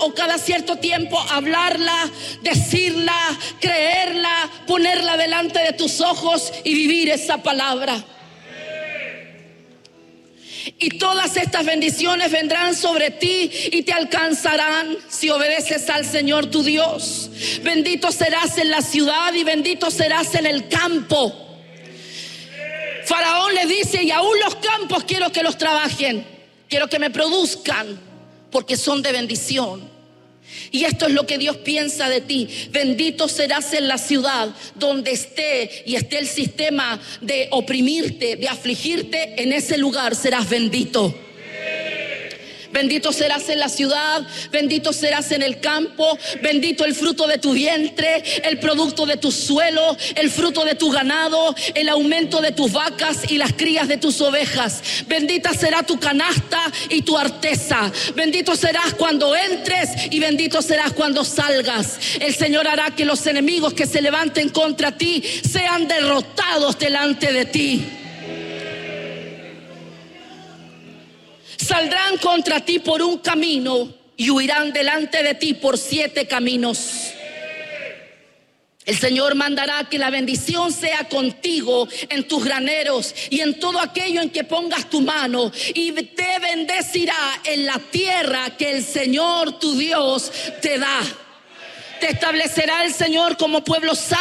o cada cierto tiempo hablarla, decirla, creerla, ponerla delante de tus ojos y vivir esa palabra. Y todas estas bendiciones vendrán sobre ti y te alcanzarán si obedeces al Señor tu Dios. Bendito serás en la ciudad y bendito serás en el campo. Faraón le dice: y aún los campos quiero que los trabajen, quiero que me produzcan, porque son de bendición. Y esto es lo que Dios piensa de ti. Bendito serás en la ciudad donde esté el sistema de oprimirte, de afligirte. En ese lugar serás bendito. Bendito serás en la ciudad, bendito serás en el campo, bendito el fruto de tu vientre, el producto de tu suelo, el fruto de tu ganado, el aumento de tus vacas y las crías de tus ovejas. Bendita será tu canasta y tu arteza. Bendito serás cuando entres y bendito serás cuando salgas. El Señor hará que los enemigos que se levanten contra ti sean derrotados delante de ti. Saldrán contra ti por un camino y huirán delante de ti por 7 caminos. El Señor mandará que la bendición sea contigo en tus graneros y en todo aquello en que pongas tu mano, y te bendecirá en la tierra que el Señor tu Dios te da. Te establecerá el Señor como pueblo santo